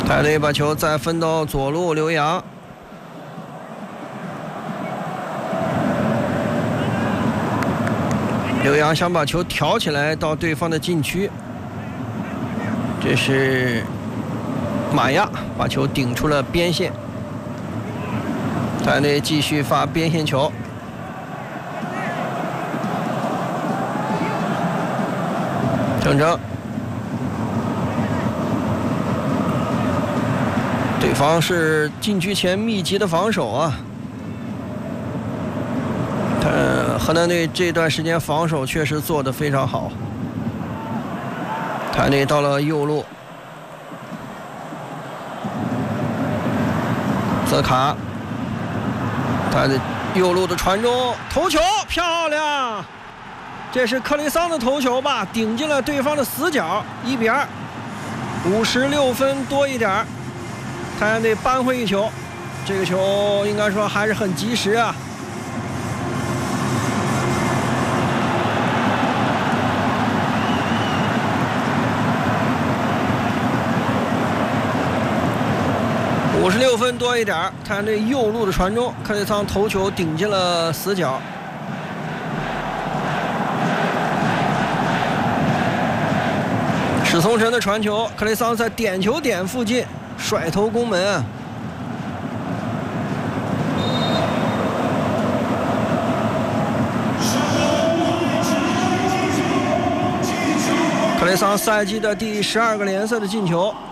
泰队把球再分到左路，刘洋。刘洋想把球挑起来到对方的禁区，这是马亚把球顶出了边线。泰队继续发边线球，郑铮，对方是禁区前密集的防守啊。河南队这段时间防守确实做得非常好。泰队到了右路，泽卡，他的右路的传中，头球漂亮，这是克雷桑的头球吧，顶进了对方的死角，1比2，56分多一点，泰安队扳回一球，这个球应该说还是很及时啊。56分多一点，泰安队右路的传中，克雷桑头球顶进了死角。史松辰的传球，克雷桑在点球点附近甩头攻门啊！克雷桑赛季的第12个联赛的进球。